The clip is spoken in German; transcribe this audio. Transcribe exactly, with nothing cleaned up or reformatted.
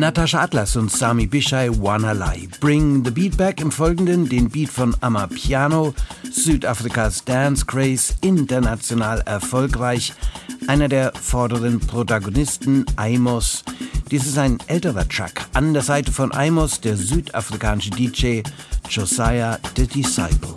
Natasha Atlas und Sami Bishai, Wanna Lie. Bring the Beat Back im Folgenden, den Beat von Amapiano, Südafrikas Dance Craze, international erfolgreich. Einer der vorderen Protagonisten, Imus. Dies ist ein älterer Track. An der Seite von Imus der südafrikanische D J Josiah the Disciple.